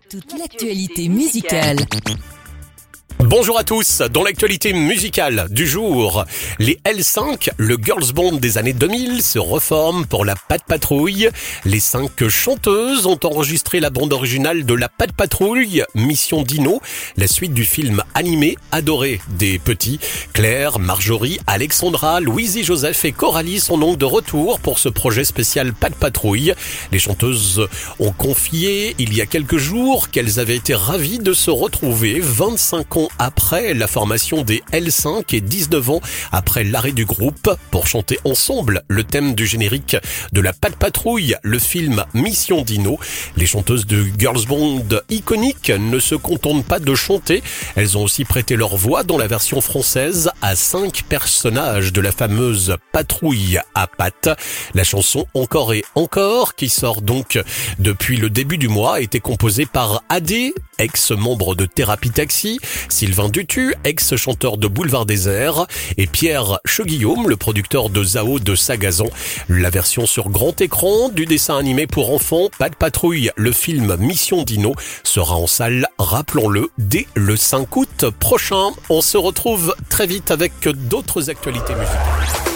Toute l'actualité musicale. Bonjour à tous, dans l'actualité musicale du jour, les L5, le girls band des années 2000, se reforment pour la Pat' Patrouille. Les 5 chanteuses ont enregistré la bande originale de la Pat' Patrouille, Mission Dino, la suite du film animé adoré des petits. Claire, Marjorie, Alexandra, Louisie Joseph et Coralie sont donc de retour pour ce projet spécial Pat' Patrouille. Les chanteuses ont confié il y a quelques jours qu'elles avaient été ravies de se retrouver 25 ans après la formation des L5 et 19 ans après l'arrêt du groupe pour chanter ensemble le thème du générique de la Pat' Patrouille, le film Mission Dino. Les chanteuses de girls band iconiques ne se contentent pas de chanter, elles ont aussi prêté leur voix dans la version française à 5 personnages de la fameuse patrouille à pattes. La chanson Encore et Encore, qui sort donc depuis le début du mois, a été composée par Adé, ex-membre de Thérapie Taxi, Sylvain Dutu, ex-chanteur de Boulevard Désert, et Pierre Cheguillaume, le producteur de Zao de Sagazan. La version sur grand écran du dessin animé pour enfants Pat' Patrouille, le film Mission Dino, sera en salle, rappelons-le, dès le 5 août prochain. On se retrouve très vite avec d'autres actualités musicales.